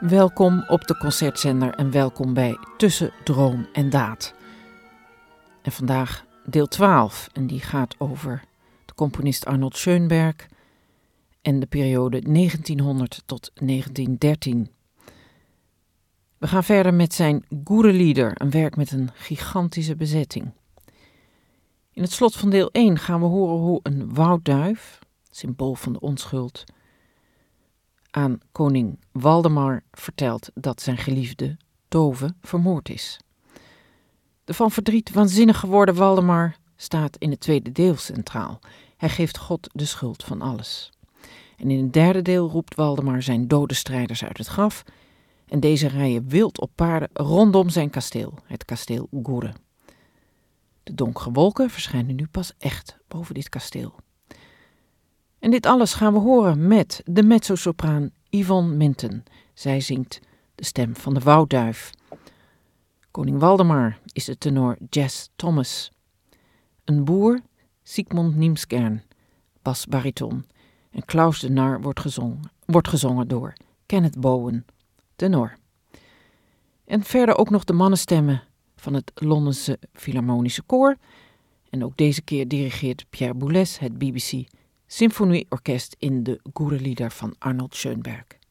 Welkom op de Concertzender en welkom bij Tussen Droom en Daad. En vandaag deel 12 en die gaat over de componist Arnold Schönberg en de periode 1900 tot 1913. We gaan verder met zijn Gurelieder, een werk met een gigantische bezetting. In het slot van deel 1 gaan we horen hoe een woudduif, symbool van de onschuld, aan koning Waldemar vertelt dat zijn geliefde dove vermoord is. De van verdriet waanzinnig geworden Waldemar staat in het tweede deel centraal. Hij geeft God de schuld van alles. En in het derde deel roept Waldemar zijn dode strijders uit het graf en deze rijden wild op paarden rondom zijn kasteel, het kasteel Gurre. De donkere wolken verschijnen nu pas echt boven dit kasteel. En dit alles gaan we horen met de mezzosopraan Yvonne Minton. Zij zingt de stem van de woudduif. Koning Waldemar is de tenor Jess Thomas. Een boer, Sigmund Niemskern, basbariton. En Klaus de Nar wordt gezongen door Kenneth Bowen, tenor. En verder ook nog de mannenstemmen van het Londense Philharmonische Koor. En ook deze keer dirigeert Pierre Boulez het BBC Symfonieorkest in de Gurelieder van Arnold Schönberg.